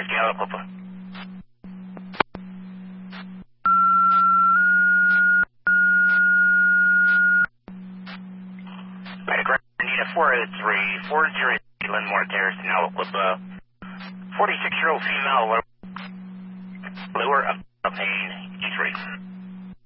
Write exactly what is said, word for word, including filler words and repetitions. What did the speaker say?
Rescue Aliquippa. Medical Nita four oh three, four oh three, Linmore Terrace in Aliquippa. forty-six-year-old female, lower of pain, E three.